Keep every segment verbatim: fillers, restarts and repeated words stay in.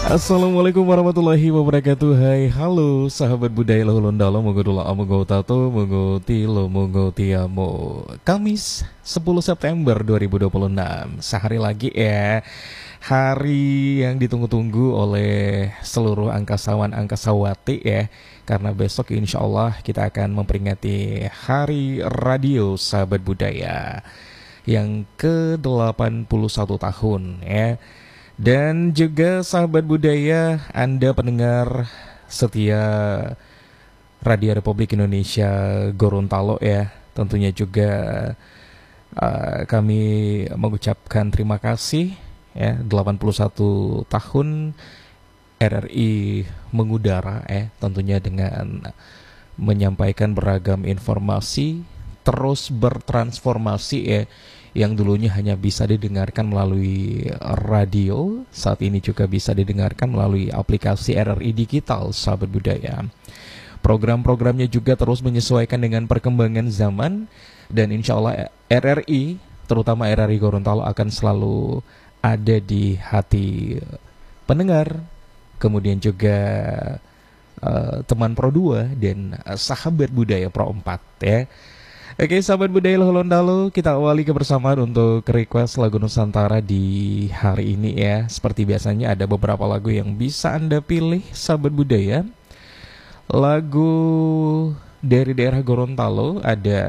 Assalamualaikum warahmatullahi wabarakatuh. Hai, halo sahabat budaya Lahulundalo, mogo dula amogo tato, mogo tilo, mogo tiamo. Kamis sepuluh September dua ribu dua puluh enam. Sehari lagi ya. Hari yang ditunggu-tunggu oleh seluruh angkasawan angkasawati ya. Karena besok insya Allah kita akan memperingati Hari Radio Sahabat Budaya yang ke delapan puluh satu tahun ya. Dan juga sahabat budaya, Anda pendengar setia Radio Republik Indonesia Gorontalo ya. Tentunya juga uh, kami mengucapkan terima kasih ya, delapan puluh satu tahun R R I mengudara ya, tentunya dengan menyampaikan beragam informasi, terus bertransformasi ya. Yang dulunya hanya bisa didengarkan melalui radio, saat ini juga bisa didengarkan melalui aplikasi R R I Digital, sahabat budaya. Program-programnya juga terus menyesuaikan dengan perkembangan zaman, dan insya Allah R R I, terutama R R I Gorontalo, akan selalu ada di hati pendengar, kemudian juga uh, teman Pro dua dan uh, sahabat budaya Pro empat ya. Oke sahabat budaya Lahulundalo, kita awali kebersamaan untuk request lagu Nusantara di hari ini ya. Seperti biasanya ada beberapa lagu yang bisa Anda pilih sahabat budaya. Lagu dari daerah Gorontalo ada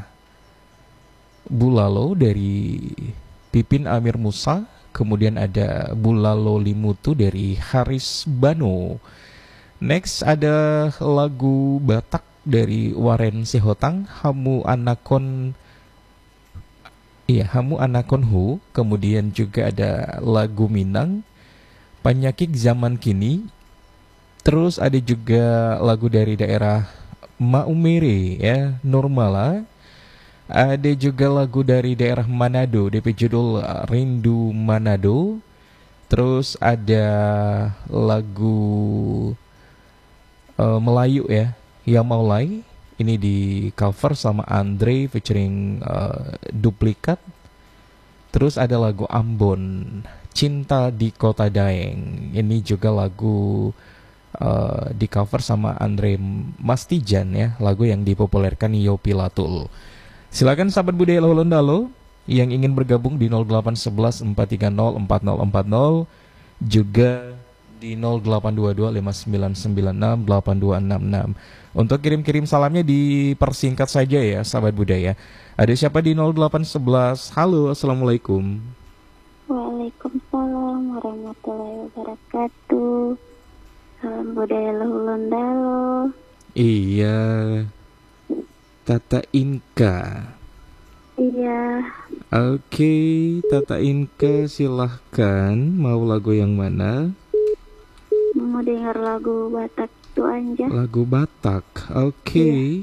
Bulalo dari Pipin Amir Musa. Kemudian ada Bulalo Limutu dari Haris Bano. Next ada lagu Batak dari Waren Sihotang, Hamu Anakon, iya Hamu Anakon Hu. Kemudian juga ada lagu Minang, Panyakik Zaman Kini. Terus ada juga lagu dari daerah Maumere ya, Normala. Ada juga lagu dari daerah Manado, D P judul Rindu Manado. Terus ada lagu uh, Melayu ya, Ya Maulai, ini di cover sama Andre featuring uh, Duplikat. Terus ada lagu Ambon, Cinta di Kota Daeng, ini juga lagu uh, di cover sama Andre Mastijan ya, lagu yang dipopulerkan Yopi Latul. Silakan sahabat budaya Lahulundalo yang ingin bergabung di nol delapan satu satu empat tiga nol empat nol empat nol, juga di nol delapan dua dua lima sembilan sembilan enam delapan dua enam enam. Untuk kirim-kirim salamnya dipersingkat saja ya sahabat budaya. Ada siapa di nol delapan satu satu? Halo, assalamualaikum. Waalaikumsalam warahmatullahi wabarakatuh. Salam budaya Lahulundalo. Iya, Tata Inka. Iya. Oke, Tata Inka silahkan. Mau lagu yang mana? Mau dengar lagu Batak itu aja. Lagu Batak, oke. Okay.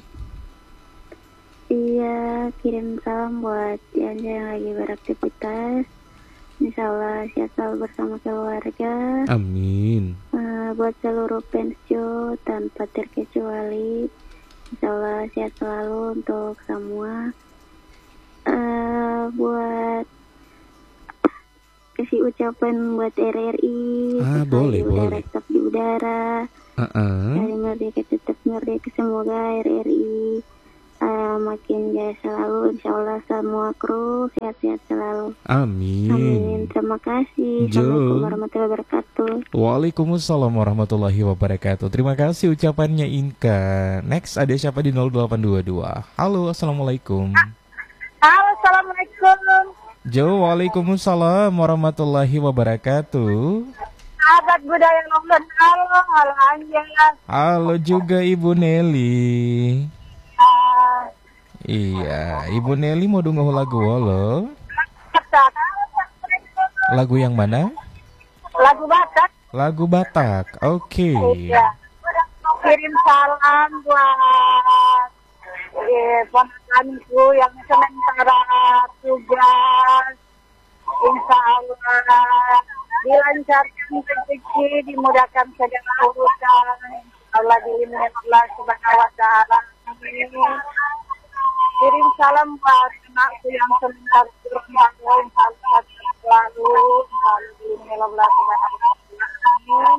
Iya. Iya, kirim salam buat Anja yang lagi beraktivitas. Insya Allah sehat selalu bersama keluarga. Amin. Uh, buat seluruh pensio tanpa terkecuali, insya Allah sehat selalu untuk semua. Uh, buat kasih ucapan buat R R I, ah boleh di udara, boleh tetap di udara, uh-uh. hari merdeka tetap merdeka, semoga R R I uh, makin jaya selalu, insya Allah semua kru sehat-sehat selalu. Amin. Amin. Terima kasih. Assalamualaikum warahmatullahi wabarakatuh. Waalaikumsalam warahmatullahi wabarakatuh. Terima kasih ucapannya Inka. Next ada siapa di nol delapan dua dua? Halo, assalamualaikum. Halo, assalamualaikum. Jo, waalaikumsalam warahmatullahi wabarakatuh. Sahabat budaya Lahulundalo, halo Anja. Halo juga Ibu Nelly. Uh, Iya, Ibu Nelly mau dengar lagu lo? Batak. Lagu yang mana? Lagu Batak. Lagu Batak, oke. Okay. Iya. Kirim salam buat eh, ponakanku yang sementara tugas. Insya Allah dilancarkan rezeki, dimudahkan segala urusan. Allah dilindungi Allah Subhanahu wa taala. Amin. Kirim salam buat anakku yang sementara berumah, insya Allah selalu selalu dilindungi Allah Subhanahu wa taala. Amin.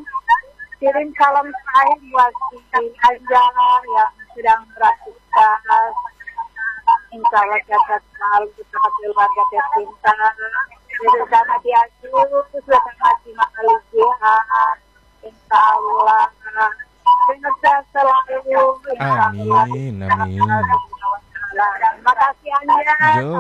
kirim salam terakhir buat si Anja yang sedang beraktivitas. Insya Allah sehat selalu bersama keluarga tercinta. Bersama Ti Agus, bersama Si Makalisia. Insya Allah. Dengan sehat selalu. Amin, amin. Terima kasih Anja. Jo.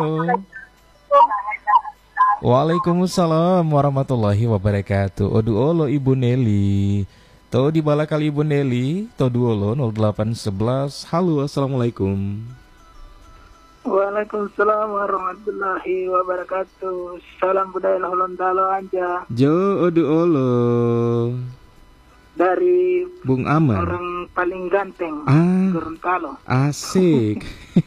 Waalaikumsalam warahmatullahi wabarakatuh. Odu olo Ibu Nelly. To di bala kali Ibu Nelly. To duolo nol delapan sebelas. Halo, assalamualaikum. Waalaikumsalam warahmatullahi wabarakatuh. Salam budaya Gorontalo Anja. Jo odu olo. Dari Bung Aman. orang paling ganteng Ah. Gorontalo. Asik.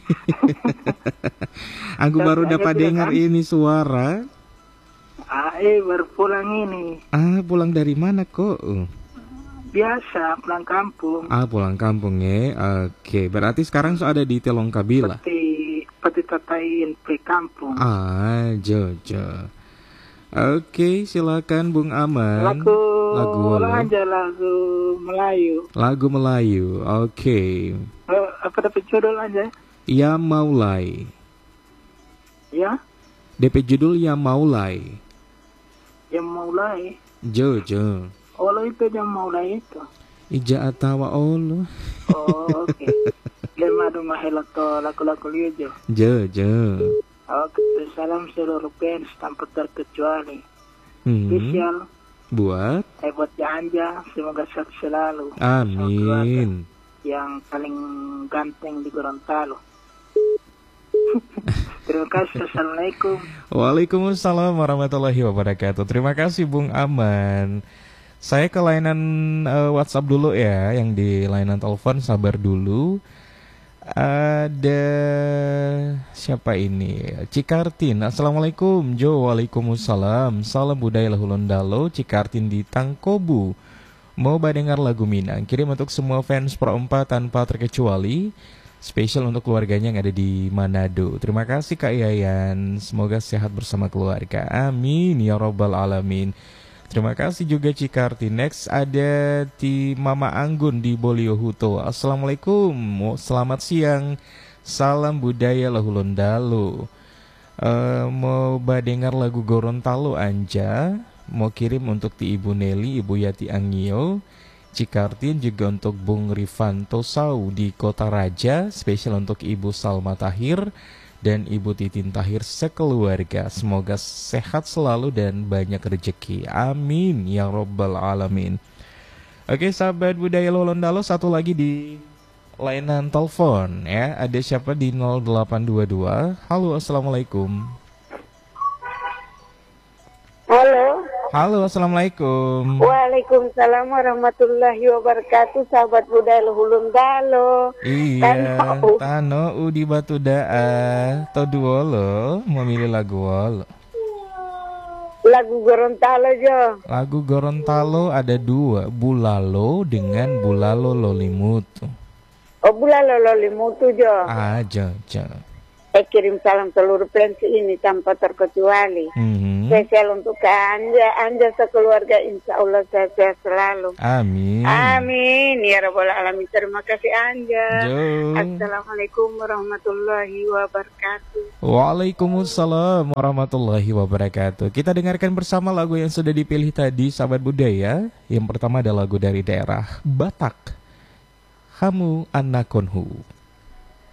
Aku baru Tapi dapat Anda dengar tidak ini suara. Ah, eh baru pulang ini. Ah, pulang dari mana kok? Biasa pulang kampung. Ah, pulang kampung ya. Oke, berarti sekarang so ada di Telongkabila. Peti peti tatain pe kampung. Ah, Jojo. Oke, silakan Bung Aman. Lagu Lagu apa? aja lagu Melayu. Lagu Melayu. Oke. Eh, apa dapat judul aja? Ya Maulai. Ya, D P judul Ya Maulai. yang mulai. Jojo. Olo itu yang mulai itu. Ija atawa olo. Oh, oke. Lema do mahelato lagu-lagu liyo. Jojo. Oke, salam seluruh fans tanpa terkecuali. Hmm. Spesial Buat. eh buat Anja, semoga sehat selalu. Amin. Yang paling ganteng di Gorontalo. Terima kasih. Assalamualaikum. Waalaikumsalam warahmatullahi wabarakatuh. Terima kasih Bung Aman. Saya ke layanan uh, WhatsApp dulu ya, yang di layanan telepon sabar dulu. Ada siapa ini? Cikartin. Assalamualaikum Jo. Waalaikumsalam. Salam budaya Lahulondalo. Cikartin di Tangkobu. Mau dengar lagu Minang. Kirim untuk semua fans Pro empat tanpa terkecuali. Spesial untuk keluarganya yang ada di Manado. Terima kasih Kak Yayan. Semoga sehat bersama keluarga. Amin ya robbal alamin. Terima kasih juga Cikarti. Next ada di Mama Anggun di Boliohuto. Assalamualaikum. Selamat siang. Salam budaya Lahulondalo. Uh, mau dengar lagu Gorontalo Anja. Mau kirim untuk di Ibu Nelly, Ibu Yati Angio. Cikartin juga untuk Bung Rifanto Sau di Kota Raja, spesial untuk Ibu Salma Tahir dan Ibu Titin Tahir sekeluarga. Semoga sehat selalu dan banyak rezeki. Amin ya robbal alamin. Oke sahabat budaya Lahulondalo, satu lagi di layanan telepon ya. Ada siapa di nol delapan dua dua. Halo, assalamualaikum. Halo. Halo, assalamualaikum. Waalaikumsalam warahmatullahi wabarakatuh. Sahabat budaya Lahulondalo. Iya, Tano. Tano Udi Batu Daa. Toduolo, memilih lagu wolo. Lagu Gorontalo Jo. Lagu Gorontalo ada dua, Bulalo dengan Bulalo Lolimutu. Oh bulalo lolimutu Jo. Ah, Jojo. Eh kirim salam seluruh fans ini tanpa terkecuali. Mhm. Spesial untuk Anja, Anja sekeluarga insya Allah sehat selalu. Amin. Amin ya rabbal alamin. Terima kasih Anja. Jo. Assalamualaikum warahmatullahi wabarakatuh. Waalaikumsalam warahmatullahi wabarakatuh. Kita dengarkan bersama lagu yang sudah dipilih tadi, sahabat budaya. Yang pertama ada lagu dari daerah Batak. Hamu Anakonhu.